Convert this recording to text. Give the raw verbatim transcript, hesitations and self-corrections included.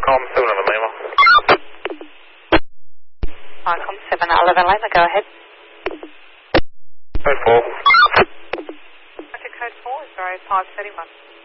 com seven eleven Lima. Markham seven eleven Lima, go ahead. Code four. Roger, code four, zero five thirty-one.